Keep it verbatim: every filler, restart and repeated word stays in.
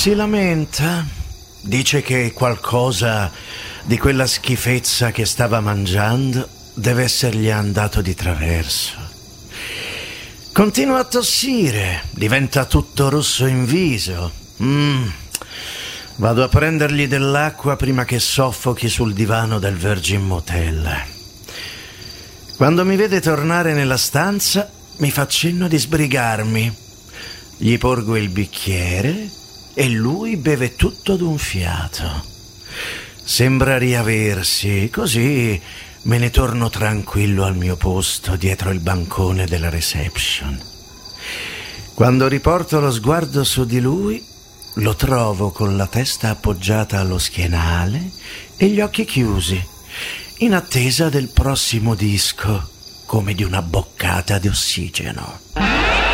Si lamenta, dice che qualcosa di quella schifezza che stava mangiando deve essergli andato di traverso. Continua a tossire, diventa tutto rosso in viso. Mm. Vado a prendergli dell'acqua prima che soffochi sul divano del Virgin Motel. Quando mi vede tornare nella stanza, mi fa cenno di sbrigarmi. Gli porgo il bicchiere e lui beve tutto d'un fiato. Sembra riaversi, così me ne torno tranquillo al mio posto dietro il bancone della reception. Quando riporto lo sguardo su di lui, lo trovo con la testa appoggiata allo schienale e gli occhi chiusi, in attesa del prossimo disco, come di una boccata di ossigeno.